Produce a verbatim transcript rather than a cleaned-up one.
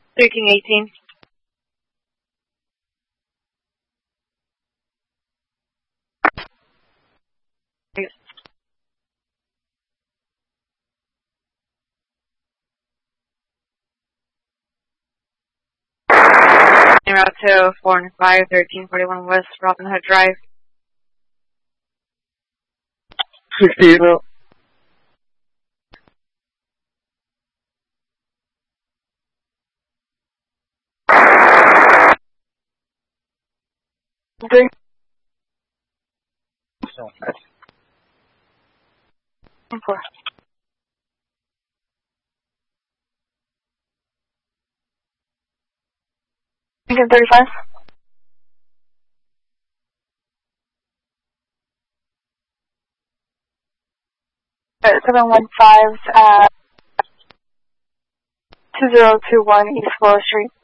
thirteen eighteen. Route two four and five, thirteen forty-one West Robin Hood Drive. sixty-eight now. Okay. Four. Lincoln thirty-five. seven one five, uh, two zero two one East Willow Street.